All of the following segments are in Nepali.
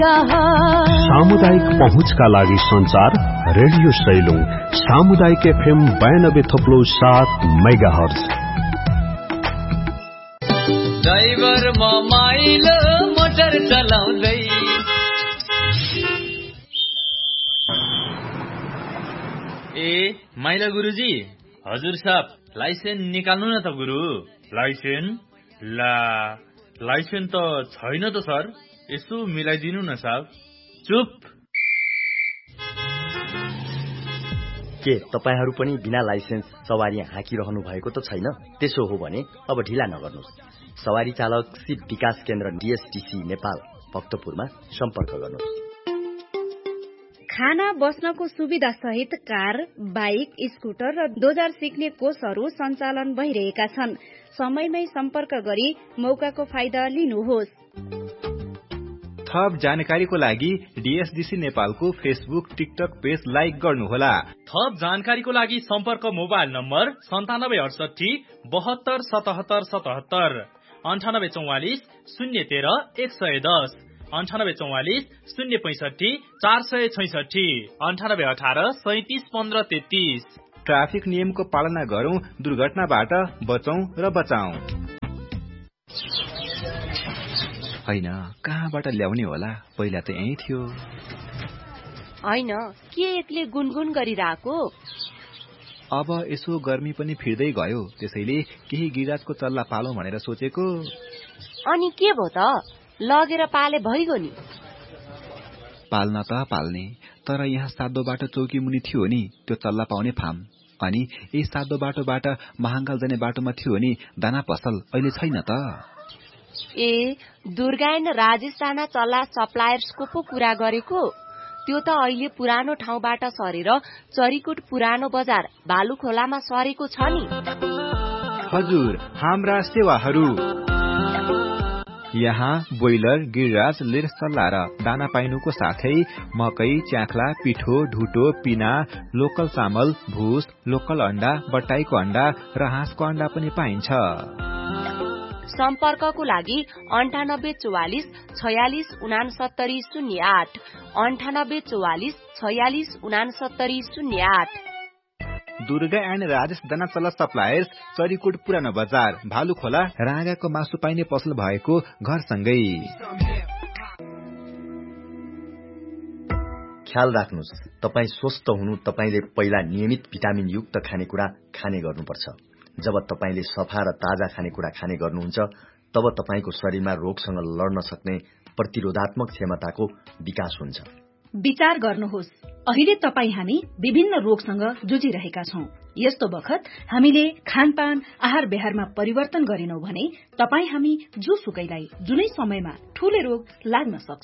सामुदायिक पहुँचका लागि संचार रेडियो सैलुङ सामुदायिक FM 92.7 मेगाहर्ज। ड्राइभर माइलो मोटर चलाउँदै ए माइला गुरुजी, हजुर साहब लाइसेन्स निकाल्नु न त गुरु। लाइसेन्स लाइसेन्स त छैन त सर, यसो मिलाइदिनु न साहब। चुप। के तपाईहरू पनि बिना लाइसेन्स सवारी हाँकिरहनु भएको त छैन? त्यसो हो भने अब ढिला नगर्नुहोस्। सवारी चालक सिप विकास केन्द्र DSTC नेपाल भक्तपुरमा सम्पर्क गर्नुहोस्। खाना बस्नको सुविधा सहित कार, बाइक, स्कुटर र डोजर सिक्ने कोर्सहरू सञ्चालन भइरहेका छन्। समयमै सम्पर्क गरी मौकाको फाइदा लिनुहोस्। थप जानकारीको लागि DSDC नेपालको फेसबुक, टिकटक पेज लाइक गर्नुहोला। थप जानकारीको लागि सम्पर्क मोबाइल नम्बर 9768 72 77 77, 9844 013 110, 9844 065 466, 9818 37 15 33। ट्राफिक नियमको पालना गरौं, दुर्घटनाबाट बचौं र बचाउँ। हैन, कहाँबाट ल्याउने होला? पहिला त यही थियो। हैन, के एक्लै गुनगुन गरिरहेको? अब यसो गर्मी पनि फिर्दै गयो, त्यसैले केही गिराजको चल्ला पालौं भनेर सोचेको। अनि के भो त? लगेर पाले भइगयो नि। पाल्न त पाल्ने, तर यहाँ सादो बाटो चौकी मुनि थियो नि त्यो चल्ला पाउने फार्म। अनि यही सादो बाटोबाट महाङ्गाल जाने बाटोमा थियो नि दाना पसल, अहिले छैन त। ए, दुर्गायन राजेश राणा चल्ला सप्लायर्सको पो कुरा गरेको? त्यो त अहिले पुरानो ठाउँबाट सरेर चरीकोट पुरानो बजार भालुखोलामा सरेको छ नि। हजुर, हाम्रा सेवाहरू यहाँ बोइलर, गिराज, लिर सल्ला र दाना पाइनुको साथै मकै, च्याख्ला, पिठो, ढुटो, पिना, लोकल चामल, भुस, लोकल अण्डा, बट्टाईको अण्डा र हाँसको अण्डा पनि पाइन्छ। सम्पर्कको लागि 9844 46 69 08, 9844 46 69 08। दुर्गा एन्ड राजेश दाना चल्ला सप्लायर्स, चरीकोट पुरानो बजार भालुखोला, राँगाको मासु पाइने पसल भएको घरसँगै। ख्याल राख्नुहोस्, तपाई स्वस्थ हुनु तपाईले पहिला नियमित भिटामिन युक्त खानेकुरा खाने गर्नुपर्छ। जब तपाईले सफा र ताजा खानेकुरा खाने गर्नुहुन्छ, तब तपाईको शरीरमा रोगसँग लड्न सक्ने प्रतिरोधात्मक क्षमताको विकास हुन्छ। विचार गर्नुहोस्, अहिले तपाई हामी विभिन्न रोगसँग जुझिरहेका छौं। यस्तो बखत हामीले खानपान, आहार व्यवहारमा परिवर्तन गरिनौ भने तपाई हामी जोसुकैलाई जुनै समयमा ठूले रोग लाग्न सक्छ।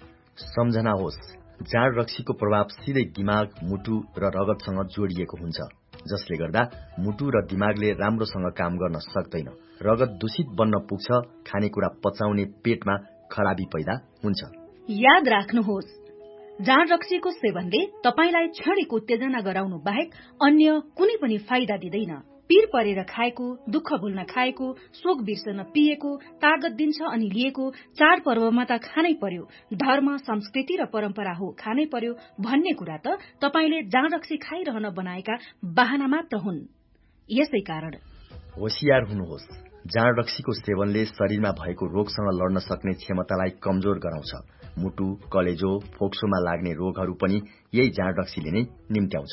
सम्झना होस्, जाँड रक्सीको प्रभाव सिधै दिमाग, मुटु र रगतसँग जोडिएको हुन्छ, जसले गर्दा मुटु र दिमागले राम्रोसँग काम गर्न सक्दैन। रगत दूषित बन्न पुग्छ, खानेकुरा पचाउने पेटमा खराबी पैदा हुन्छ। याद राख्नुहोस्, जाँड रक्सीको सेवनले तपाईलाई क्षणिक उत्तेजना गराउनु बाहेक अन्य कुनै पनि फाइदा दिँदैन। पीर परेर खाएको, दुःख भुल्न खाएको, शोक बिर्सन पिएको, तागत दिन्छ अनि लिएको, चाडपर्वमा त खानै पर्यो, धर्म, संस्कृति र परम्परा हो खानै पर्यो भन्ने कुरा त तपाईले जाँड रक्सी खाइरहन बनाएका बहाना मात्र हुन्। यसै कारण होशियार हुनुहोस्, जाँड रक्सीको सेवनले शरीरमा भएको रोगसँग लड्न सक्ने क्षमतालाई कमजोर गराउँछ। मुटु, कलेजो, फोक्सोमा लाग्ने रोगहरू पनि यही जाँड रक्सीले नै निम्त्याउँछ।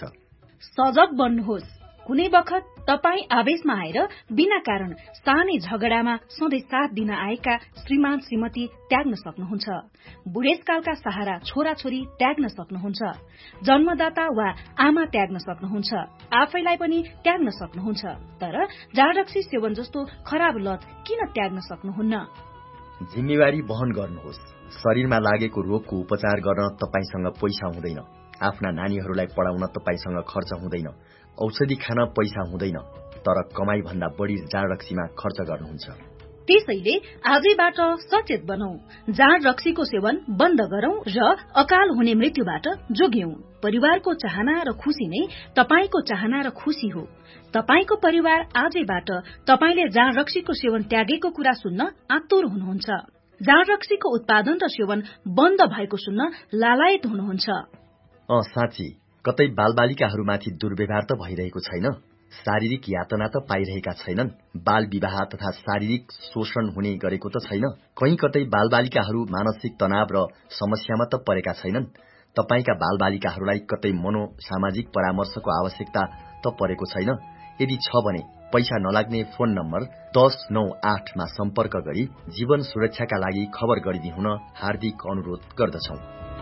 सजग बन्नुहोस्, कुनै बखत तपाई आवेशमा आएर बिना कारण सानै झगडामा सधैँ साथ दिन आएका श्रीमान श्रीमती त्याग्न सक्नुहुन्छ। बुढेसकालका सहारा छोराछोरी त्याग्न सक्नुहुन्छ। जन्मदाता वा आमा त्याग्न सक्नुहुन्छ। आफैलाई पनि त्याग्न सक्नुहुन्छ। तर जाँड रक्सी सेवन जस्तो खराब लत किन त्याग्न सक्नुहुन्न? जिम्मेवारी वहन गर्नुहोस्। शरीरमा लागेको रोगको उपचार गर्न तपाईसँग पैसा हुँदैन। आफ्ना नानीहरूलाई पढाउन तपाईसँग खर्च हुँदैन। औषधि खान पैसा हुँदैन, तर कमाई भन्दा बढी जाँड रक्सीमा खर्च गर्नुहुन्छ। त्यसैले आजैबाट सचेत बनौं, जाँड रक्सीको सेवन बन्द गरौं र अकाल हुने मृत्युबाट जोग्यौं। परिवारको चाहना र खुशी नै तपाईको चाहना र खुशी हो। तपाईको परिवार आजैबाट तपाईले जाँड रक्सीको सेवन त्यागेको कुरा सुन्न आतुर हुनुहुन्छ। जाँड रक्सीको उत्पादन र सेवन बन्द भएको सुन्न लालायत हुनुहुन्छ। साँच्ची कतै बालबालिकाहरूमाथि दुर्व्यवहार त भइरहेको छैन, शारीरिक यातना त पाइरहेका छैनन्, बाल विवाह तथा शारीरिक शोषण हुने गरेको त छैन, कहीँ कतै बालबालिकाहरू मानसिक तनाव र समस्यामा त परेका छैनन्। तपाईका बालबालिकाहरूलाई कतै मनोसामाजिक परामर्शको आवश्यकता त परेको छैन? यदि छ भने पैसा नलाग्ने फोन नम्बर 1098 मा सम्पर्क गरी जीवन सुरक्षाका लागि खबर गरिदिनुहुन हार्दिक अनुरोध गर्दछौं।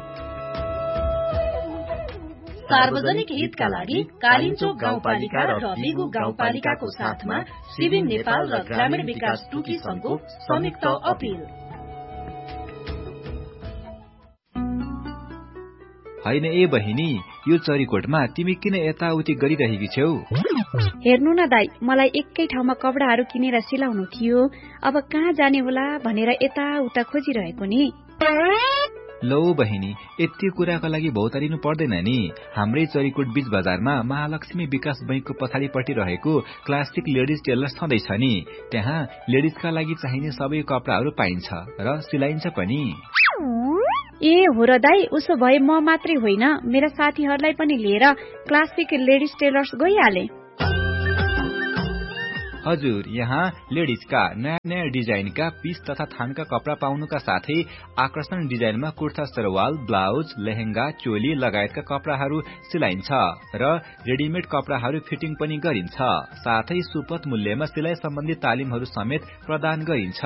सार्वजनिक हितका लागि कालिन्चोक गाउँपालिका र बिगु गाउँपालिकाको साथमा सिबिन नेपाल र ग्रामीण विकास टुकी संघको संयुक्त अपील। हैन ए बहिनी, यो चरीकोटमा तिमी किन यताउति गरिरहेकी छेउ? हेर्नु न दाइ, मलाई एकै ठाउँमा कपडाहरू किनेर सिलाउनु थियो, अब कहाँ जाने होला भनेर यताउता खोजिरहेको नि। लौ बहिनी, यति कुराको लागि भौतारिनु पर्दैन नि। हाम्रै चरीकोट बीच बजारमा महालक्ष्मी विकास बैंकको पछाडिपट्टि रहेको क्लासिक लेडिज टेलर छँदैछ नि। त्यहाँ लेडिजका लागि चाहिने सबै कपडाहरू पाइन्छ र सिलाइन्छ पनि। ए हो र दाइ, उसो भए म मात्रै होइन, मेरा साथीहरूलाई पनि लिएर क्लासिक लेडिज टेलर्स गइहाले। हजुर, यहाँ लेडिजका नयाँ नयाँ डिजाइनका पीस तथा थानका कपडा पाउनुका साथै आकर्षण डिजाइनमा कुर्ता सरवाल, ब्लाउज, लेहेंगा, चोली लगायतका कपडाहरू सिलाइन्छ र रेडिमेड कपडाहरू फिटिङ पनि गरिन्छ। साथै सुपथ मूल्यमा सिलाइ सम्बन्धी तालिमहरू समेत प्रदान गरिन्छ।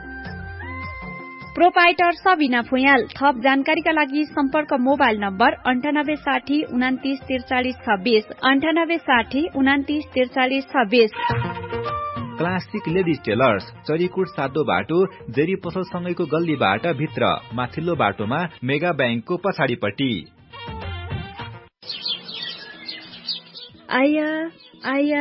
प्रोपाइटर सबिना फुयाल। थप जानकारीका लागि सम्पर्क mobile number 9860 29 43 26 9860 29 43 26। Classic ladies tailors, Charikot सातो बाटो, जेरी पसलसँगैको गल्लीबाट भित्र, माथिल्लो बाटोमा मेगा ब्याङ्कको पछाडिपट्टि। आया आया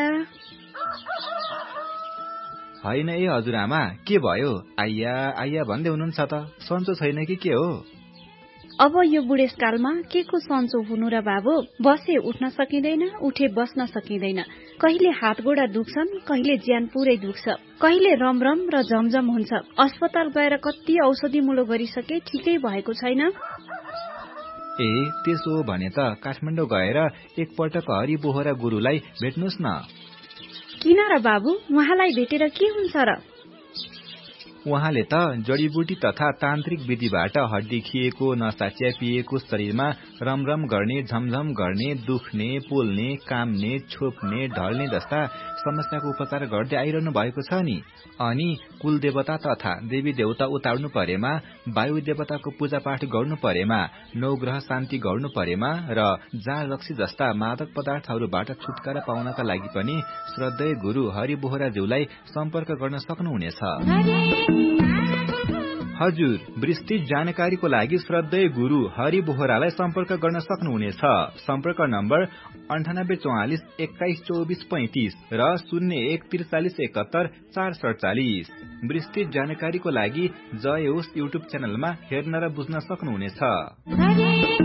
होइन ए हजुरआमा, के भयो? आइया आइया भन्दै हुनुहुन्छ त, सन्चो छैन कि के हो? अब यो बुढेसकालमा के को सन्चो हुनु र बाबु? बसे उठ्न सकिँदैन, उठे बस्न सकिँदैन। कहिले हात गोडा दुख्छन्, कहिले ज्यान पुरै दुख्छ, कहिले रमरम र झमझम हुन्छ। अस्पताल गएर कति औषधि मुलो गरिसके, ठिकै भएको छैन। ए त्यसो हो भने त काठमाडौँ गएर एकपटक हरि बोहरा गुरुलाई भेट्नुहोस् न। किन र बाबु, उहाँलाई भेटेर के हुन्छ र? उहाँले त जडीबुटी तथा तान्त्रिक विधिबाट हड्डी खिएको, नसा च्यापिएको शरीरमा रमरम गर्ने, झमझम गर्ने, दुख्ने, पोल्ने, काम्ने, छोप्ने, ढल्ने जस्ता समस्याको उपचार गर्दै आइरहनु भएको छ नि। अनि कुल देवता तथा देवी देवता उतार्नु परेमा, वायु देवताको पूजापाठ गर्नु परेमा, नवग्रह शान्ति गर्नु परेमा र जाँड रक्सी जस्ता मादक पदार्थहरूबाट छुटकारा पाउनका लागि पनि श्रद्धेय गुरु हरि बोहराज्यूलाई सम्पर्क गर्न सक्नुहुनेछ। हजुर, विस्तृत जानकारीको लागि श्रद्धेय गुरु हरि बोहरालाई सम्पर्क गर्न सक्नुहुनेछ। सम्पर्क नम्बर 9844 21 24 35 र 01 43 71 447। विस्तृत जानकारीको लागि जय होस् युट्युब च्यानलमा हेर्न र बुझ्न सक्नुहुनेछ।